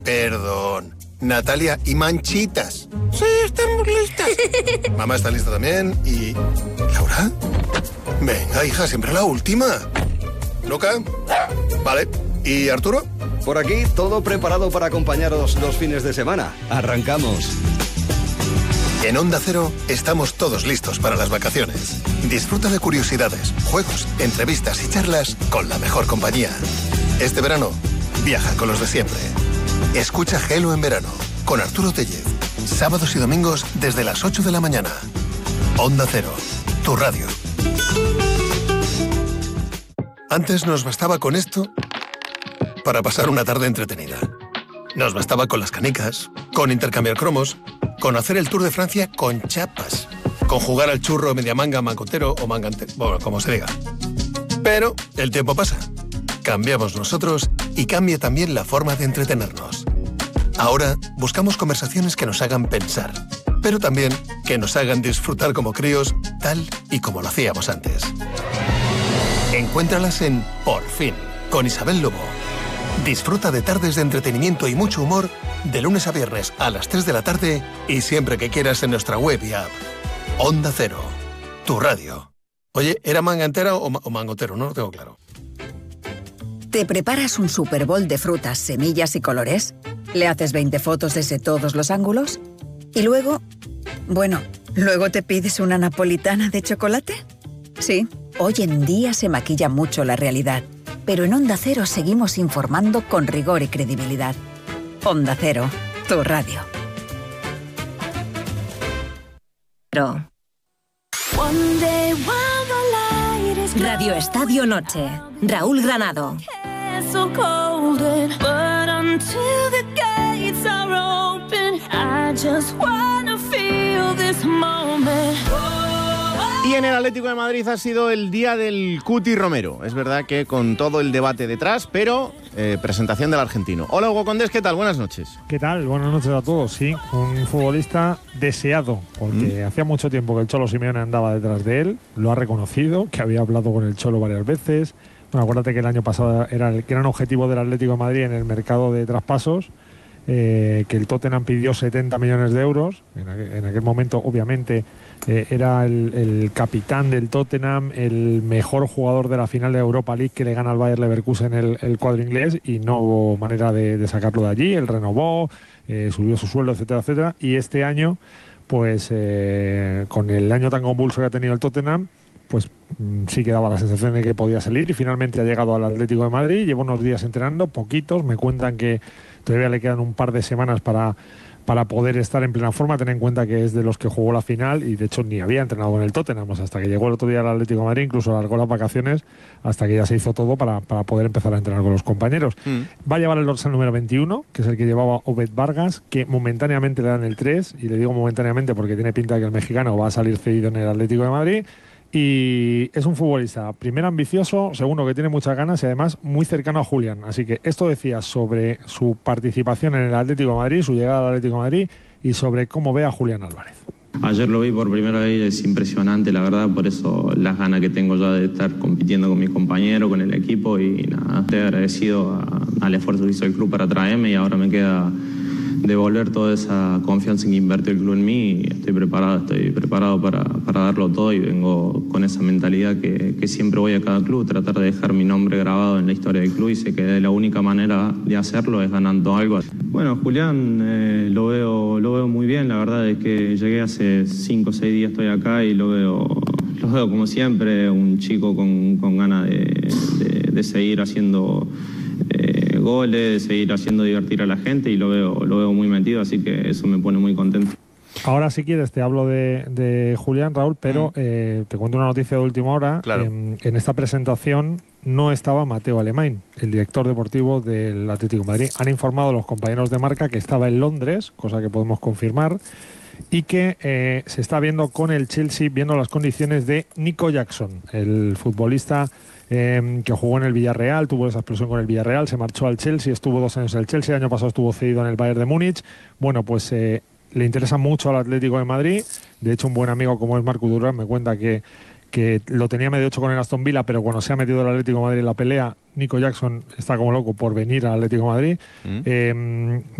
Perdón. Natalia y Manchitas. Sí, estamos listas. Mamá está lista también. ¿Y Laura? Venga, hija, siempre la última. ¿Luca? Vale. ¿Y Arturo? Por aquí, todo preparado para acompañaros los fines de semana. ¡Arrancamos! En Onda Cero estamos todos listos para las vacaciones. Disfruta de curiosidades, juegos, entrevistas y charlas con la mejor compañía. Este verano, viaja con los de siempre. Escucha Gelo en verano, con Arturo Tellez. Sábados y domingos desde las 8 de la mañana. Onda Cero, tu radio. Antes nos bastaba con esto para pasar una tarde entretenida. Nos bastaba con las canicas, con intercambiar cromos, con hacer el Tour de Francia con chapas, con jugar al churro media manga, mangotero o mangantero, bueno, como se diga. Pero el tiempo pasa. Cambiamos nosotros y cambia también la forma de entretenernos. Ahora buscamos conversaciones que nos hagan pensar, pero también que nos hagan disfrutar como críos, tal y como lo hacíamos antes. Encuéntralas en Por Fin, con Isabel Lobo. Disfruta de tardes de entretenimiento y mucho humor de lunes a viernes a las 3 de la tarde y siempre que quieras en nuestra web y app. Onda Cero, tu radio. Oye, ¿era manga entera o mangotero? No lo tengo claro. ¿Te preparas un Super Bowl de frutas, semillas y colores? ¿Le haces 20 fotos desde todos los ángulos? ¿Y luego? Bueno, ¿luego te pides una napolitana de chocolate? Sí, hoy en día se maquilla mucho la realidad, pero en Onda Cero seguimos informando con rigor y credibilidad. Onda Cero, tu radio. Radio Estadio Noche. Raúl Granado. Y en el Atlético de Madrid ha sido el día del Cuti Romero. Es verdad que con todo el debate detrás, pero presentación del argentino. Hola Hugo Condés, ¿qué tal? Buenas noches. ¿Qué tal? Buenas noches a todos. Sí, un futbolista deseado, porque hacía mucho tiempo que el Cholo Simeone andaba detrás de él, lo ha reconocido, que había hablado con el Cholo varias veces. Bueno, acuérdate que el año pasado era el gran objetivo del Atlético de Madrid en el mercado de traspasos, que el Tottenham pidió 70 millones de euros. En aquel momento, obviamente, era el capitán del Tottenham, el mejor jugador de la final de Europa League que le gana al Bayer Leverkusen el cuadro inglés, y no hubo manera de sacarlo de allí. Él renovó, subió su sueldo, etcétera, etcétera. Y este año, pues con el año tan convulso que ha tenido el Tottenham, pues sí que daba la sensación de que podía salir, y finalmente ha llegado al Atlético de Madrid. Lleva unos días entrenando, poquitos, me cuentan que todavía le quedan un par de semanas para poder estar en plena forma. Ten en cuenta que es de los que jugó la final y de hecho ni había entrenado en el Tottenham, o sea, hasta que llegó el otro día al Atlético de Madrid, incluso alargó las vacaciones hasta que ya se hizo todo para poder empezar a entrenar con los compañeros. Va a llevar el dorsal número 21, que es el que llevaba Obed Vargas, que momentáneamente le dan el 3, y le digo momentáneamente porque tiene pinta de que el mexicano va a salir cedido en el Atlético de Madrid. Y es un futbolista, primero ambicioso, segundo que tiene muchas ganas y además muy cercano a Julián. Así que esto decía sobre su participación en el Atlético de Madrid, su llegada al Atlético de Madrid, y sobre cómo ve a Julián Álvarez. Ayer lo vi por primera vez, es impresionante, la verdad, por eso las ganas que tengo ya de estar compitiendo con mis compañeros, con el equipo, y nada, estoy agradecido al esfuerzo que hizo el club para traerme, y ahora me queda devolver toda esa confianza que invirtió el club en mí, y estoy preparado para darlo todo, y vengo con esa mentalidad que siempre voy a cada club, tratar de dejar mi nombre grabado en la historia del club, y sé que la única manera de hacerlo es ganando algo. Bueno, Julián lo veo muy bien, la verdad es que llegué hace 5 o 6 días, estoy acá y lo veo como siempre, un chico con ganas de seguir haciendo goles, seguir haciendo divertir a la gente, y lo veo muy metido, así que eso me pone muy contento. Ahora, si quieres, te hablo de Julián, Raúl, pero te cuento una noticia de última hora. Claro. En esta presentación no estaba Mateo Alemany, el director deportivo del Atlético de Madrid. Han informado a los compañeros de Marca que estaba en Londres, cosa que podemos confirmar, y que se está viendo con el Chelsea, viendo las condiciones de Nico Jackson, el futbolista que jugó en el Villarreal, tuvo esa explosión con el Villarreal, se marchó al Chelsea, estuvo 2 años en el Chelsea, el año pasado estuvo cedido en el Bayern de Múnich. Bueno, pues le interesa mucho al Atlético de Madrid. De hecho, un buen amigo como es Marco Durán me cuenta que lo tenía medio hecho con el Aston Villa, pero cuando se ha metido el Atlético de Madrid en la pelea Nico Jackson está como loco por venir al Atlético de Madrid.